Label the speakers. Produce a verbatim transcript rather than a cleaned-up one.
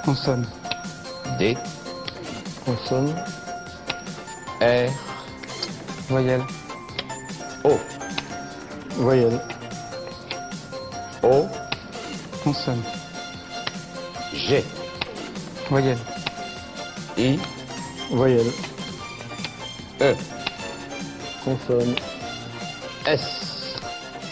Speaker 1: Consonne.
Speaker 2: D,
Speaker 3: Consonne.
Speaker 2: R,
Speaker 1: Voyelle.
Speaker 2: O,
Speaker 3: Voyelle.
Speaker 2: O,
Speaker 1: Consonne.
Speaker 2: G,
Speaker 1: Voyelle.
Speaker 2: I,
Speaker 3: Voyelle.
Speaker 2: E,
Speaker 3: Consonne.
Speaker 2: S,